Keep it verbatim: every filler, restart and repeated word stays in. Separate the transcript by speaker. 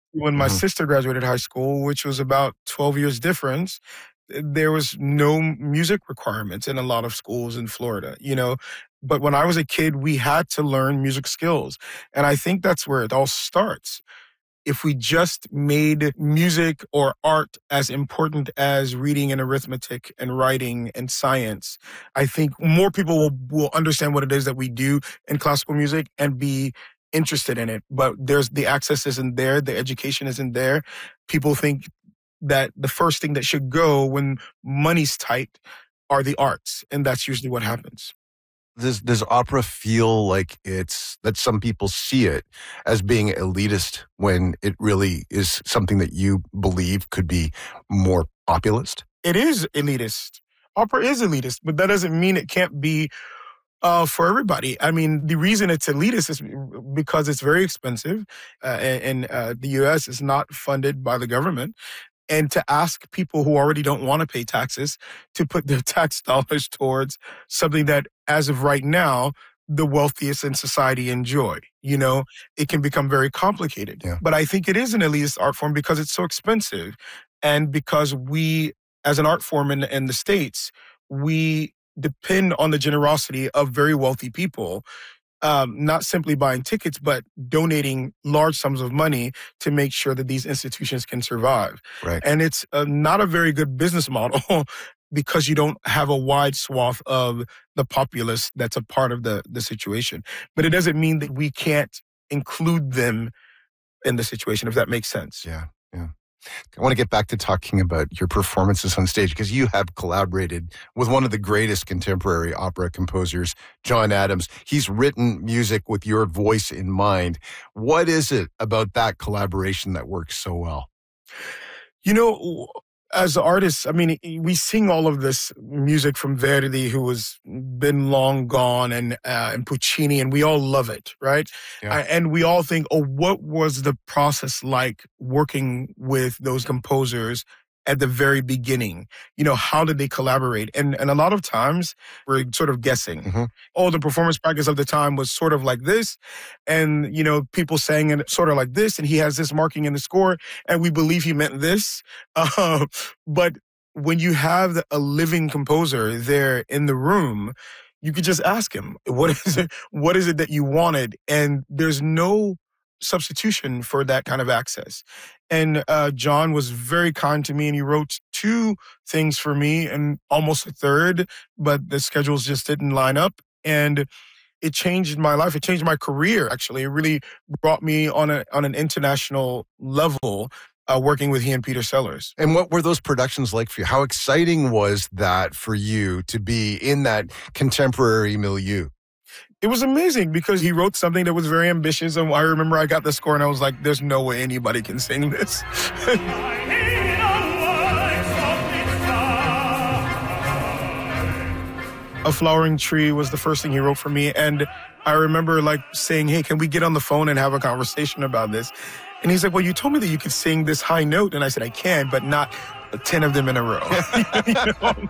Speaker 1: When my
Speaker 2: Mhm.
Speaker 1: sister graduated high school, which was about twelve years difference, th there was no music requirements in a lot of schools in Florida, you know? But when I was a kid, we had to learn music skills, and I think that's where it all starts. If we just made music or art as important as reading and arithmetic and writing and science, I think more people will will understand what it is that we do in classical music and be interested in it. But there's the access isn't there, the education isn't there. People think that the first thing that should go when money's tight are the arts, and that's usually what happens.
Speaker 2: Does does opera feel like it's that some people see it as being elitist when it really is something that you believe could be more populist?
Speaker 1: It is elitist. Opera is elitist, but that doesn't mean it can't be uh, for everybody. I mean, the reason it's elitist is because it's very expensive, uh, and, and uh, the U S is not funded by the government. And to ask people who already don't want to pay taxes to put their tax dollars towards something that, as of right now, the wealthiest in society enjoy, you know, it can become very complicated.
Speaker 2: Yeah.
Speaker 1: But I think it is an elitist art form because it's so expensive. And because we, as an art form in, in the States, we depend on the generosity of very wealthy people, um, not simply buying tickets, but donating large sums of money to make sure that these institutions can survive.
Speaker 2: Right.
Speaker 1: And it's uh, not a very good business model because you don't have a wide swath of the populace that's a part of the, the situation. But it doesn't mean that we can't include them in the situation, if that makes sense.
Speaker 2: Yeah, yeah. I want to get back to talking about your performances on stage because you have collaborated with one of the greatest contemporary opera composers, John Adams. He's written music with your voice in mind. What is it about that collaboration that works so well?
Speaker 1: You know, as artists, I mean, we sing all of this music from Verdi, who has been long gone, and uh, and Puccini, and we all love it, right?
Speaker 2: Yeah.
Speaker 1: Uh, and we all think, oh, what was the process like working with those composers at the very beginning? You know, how did they collaborate? And and a lot of times we're sort of guessing.
Speaker 2: Mm-hmm.
Speaker 1: Oh, the performance practice of the time was sort of like this, and you know, people sang it sort of like this, and he has this marking in the score, and we believe he meant this. Uh, but when you have a living composer there in the room, you could just ask him, what is it, what is it that you wanted? And there's no substitution for that kind of access. And uh, John was very kind to me, and he wrote two things for me and almost a third, but the schedules just didn't line up. And it changed my life. It changed my career, actually. It really brought me on a on an international level, uh, working with he and Peter Sellers.
Speaker 2: And what were those productions like for you? How exciting was that for you to be in that contemporary milieu?
Speaker 1: It was amazing because he wrote something that was very ambitious. And I remember I got the score and I was like, there's no way anybody can sing this. A Flowering Tree was the first thing he wrote for me. And I remember like saying, hey, can we get on the phone and have a conversation about this? And he's like, well, you told me that you could sing this high note. And I said, I can, but not ten of them in a row. You know?